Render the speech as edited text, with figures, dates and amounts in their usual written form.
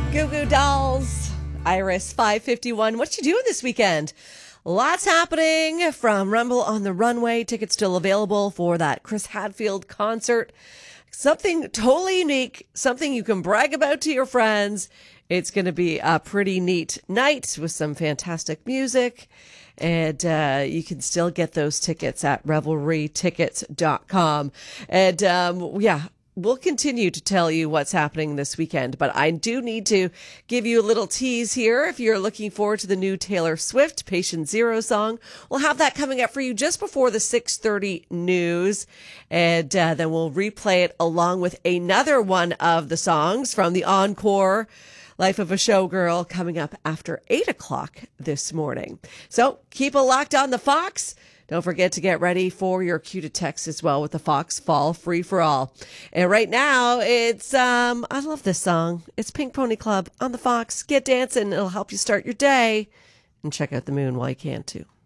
Goo Goo Dolls, Iris 551. What you doing this weekend? Lots happening from Rumble on the Runway. Tickets still available for that Chris Hadfield concert. Something totally unique, something you can brag about to your friends. It's going to be a pretty neat night with some fantastic music. And you can still get those tickets at revelrytickets.com. And we'll continue to tell you what's happening this weekend, but I do need to give you a little tease here. If you're looking forward to the new Taylor Swift Patient Zero song, we'll have that coming up for you just before the 6:30 news, and then we'll replay it along with another one of the songs from the encore Life of a Showgirl coming up after 8 o'clock this morning. So keep it locked on the Fox. Don't forget to get ready for your cue to text as well with the Fox Fall Free for All. And right now, it's, I love this song. It's Pink Pony Club on the Fox. Get dancing. It'll help you start your day. And check out the moon while you can, too.